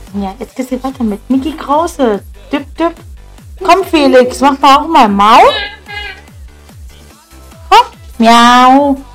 Ja, jetzt geht's hier weiter mit Mickey Krause. Düpp, düpp. Komm, Felix, mach mal auch mal Mau. Komm. Miau.